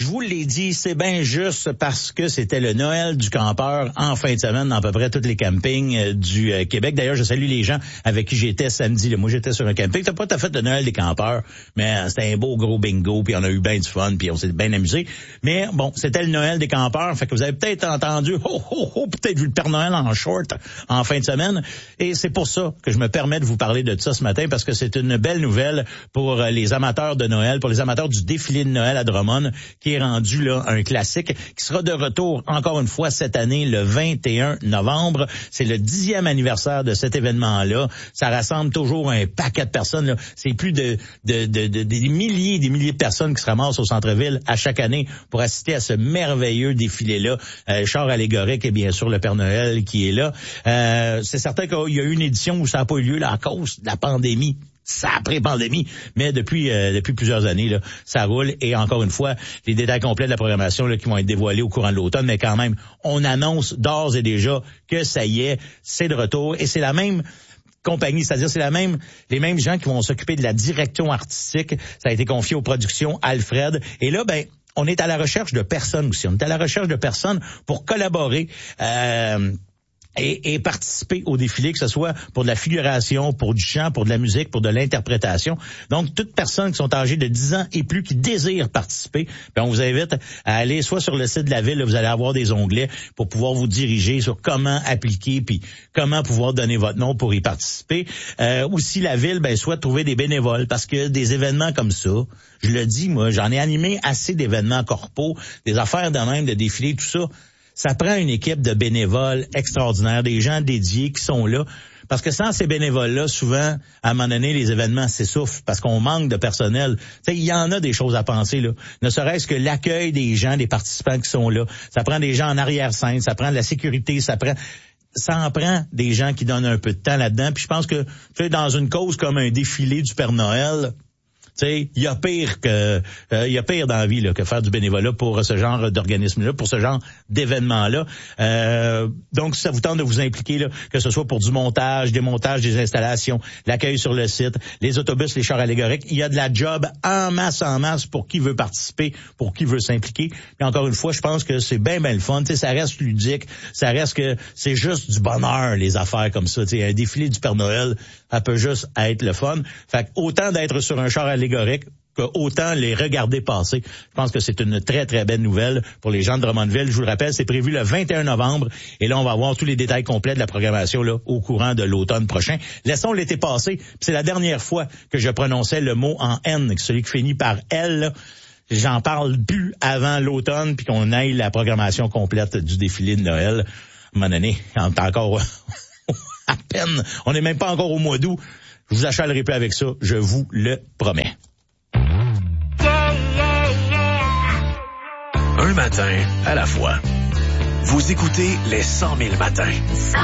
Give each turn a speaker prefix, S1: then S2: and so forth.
S1: vous l'ai dit, c'est bien juste parce que c'était le Noël du campeur en fin de semaine dans à peu près tous les campings du Québec. D'ailleurs, je salue les gens avec qui j'étais samedi. Là. Moi, j'étais sur un camping. T'as pas tout à fait le Noël des campeurs, mais c'était un beau gros bingo, puis on a eu bien du fun, puis on s'est bien amusé. Mais bon, c'était le Noël des campeurs, fait que vous avez peut-être entendu peut-être vu le Père Noël en short en fin de semaine. Et c'est pour ça que je me permets de vous parler de ça ce matin, parce que c'est une belle nouvelle pour les amateurs de Noël, pour les amateurs du défilé de Noël à Drummond, qui est rendu là un classique, qui sera de retour encore une fois cette année, le 21 novembre. C'est le 10e anniversaire de cet événement-là. Ça rassemble toujours un paquet de personnes. Là. C'est plus des milliers et des milliers de personnes qui se ramassent au centre-ville à chaque année pour assister à ce merveilleux défilé-là. Char allégorique et bien sûr le Père Noël qui est là. C'est certain qu'il y a eu une édition où ça n'a pas eu lieu là, à cause de la pandémie. Ça après pandémie, mais depuis plusieurs années là, ça roule. Et encore une fois, les détails complets de la programmation là, qui vont être dévoilés au courant de l'automne, mais quand même, on annonce d'ores et déjà que ça y est, c'est de retour et c'est la même compagnie, c'est-à-dire c'est les mêmes gens qui vont s'occuper de la direction artistique. Ça a été confié aux productions Alfred. Et là, on est à la recherche de personnes aussi. On est à la recherche de personnes pour collaborer. Et participer au défilé, que ce soit pour de la figuration, pour du chant, pour de la musique, pour de l'interprétation. Donc, toute personne qui sont âgées de 10 ans et plus qui désirent participer, on vous invite à aller soit sur le site de la ville, là, vous allez avoir des onglets pour pouvoir vous diriger sur comment appliquer puis comment pouvoir donner votre nom pour y participer. Aussi, la ville souhaite trouver des bénévoles parce que des événements comme ça, je le dis, moi, j'en ai animé assez d'événements corpos, des affaires de même, de défilés, tout ça. Ça prend une équipe de bénévoles extraordinaires, des gens dédiés qui sont là. Parce que sans ces bénévoles-là, souvent, à un moment donné, les événements s'essoufflent parce qu'on manque de personnel. Il y en a des choses à penser, là. Ne serait-ce que l'accueil des gens, des participants qui sont là. Ça prend des gens en arrière-scène, ça prend de la sécurité, ça en prend des gens qui donnent un peu de temps là-dedans. Puis je pense que, dans une cause comme un défilé du Père Noël, il y a pire dans la vie là, que faire du bénévolat pour ce genre d'organisme-là, pour ce genre d'événement-là. Donc, si ça vous tente de vous impliquer, là, que ce soit pour du montage, démontage des installations, l'accueil sur le site, les autobus, les chars allégoriques, il y a de la job en masse pour qui veut participer, pour qui veut s'impliquer. Puis encore une fois, je pense que c'est bien le fun. Ça reste ludique, ça reste que c'est juste du bonheur, les affaires comme ça. Un défilé du Père Noël, ça peut juste être le fun. Fait que autant d'être sur un char allégorique que autant les regarder passer. Je pense que c'est une très, très belle nouvelle pour les gens de Drummondville. Je vous le rappelle, c'est prévu le 21 novembre. Et là, on va avoir tous les détails complets de la programmation là au courant de l'automne prochain. Laissons l'été passer. C'est la dernière fois que je prononçais le mot en N, celui qui finit par L. Là. J'en parle plus avant l'automne, puis qu'on aille la programmation complète du défilé de Noël. À un moment donné, on est encore à peine. On n'est même pas encore au mois d'août. Je vous achalerai plus avec ça, je vous le promets.
S2: Un matin à la fois. Vous écoutez les 100 000 matins.